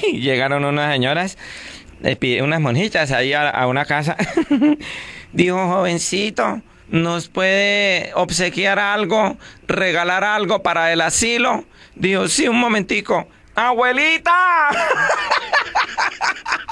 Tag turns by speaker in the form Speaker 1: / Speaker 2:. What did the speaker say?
Speaker 1: Y llegaron unas señoras, unas monjitas ahí a una casa. Dijo, jovencito, ¿nos puede obsequiar algo, regalar algo para el asilo? Dijo, sí, un momentico. ¡Abuelita!